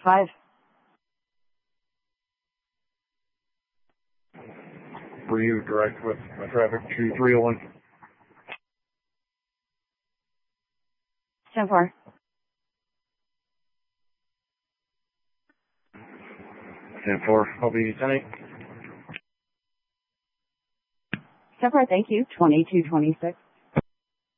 5. For you, direct with traffic 2301. 10-4. 10-4. I'll be 10-8. 10-4, thank you. 2226.